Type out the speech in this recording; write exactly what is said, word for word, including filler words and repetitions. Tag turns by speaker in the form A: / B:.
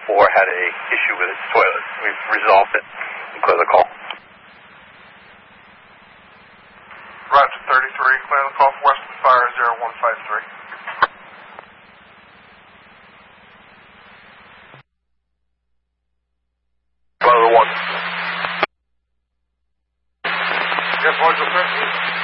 A: four had a issue with its toilet. We've resolved it. We'll clear the call.
B: Roger thirty-three, clear the call for Western Fire zero one five three.
A: Clear the one.
B: Yeah, boys,